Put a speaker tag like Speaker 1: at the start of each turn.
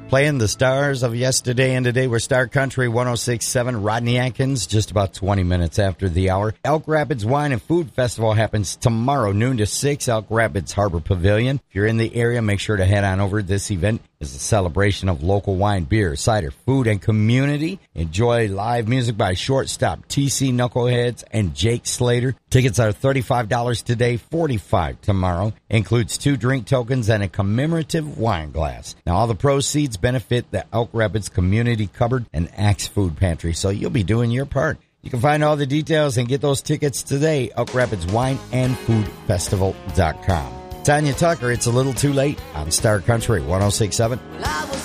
Speaker 1: Playing the stars of yesterday and today were Star Country 106.7, Rodney Atkins, just about 20 minutes after the hour. Elk Rapids Wine and Food Festival happens tomorrow, noon to 6, Elk Rapids Harbor Pavilion. If you're in the area, make sure to head on over. This event is a celebration of local wine, beer, cider, food, and community. Enjoy live music by Shortstop, TC Knuckleheads, and Jake Slater. Tickets are $35 today, $45 tomorrow. Includes 2 drink tokens and a commemorative wine glass. Now, all the proceeds benefit the Elk Rapids Community Cupboard and Axe Food Pantry, so you'll be doing your part. You can find all the details and get those tickets today, Elk Rapids Wine and Food Festival.com. Tanya Tucker, It's a Little Too Late on Star Country 106.7.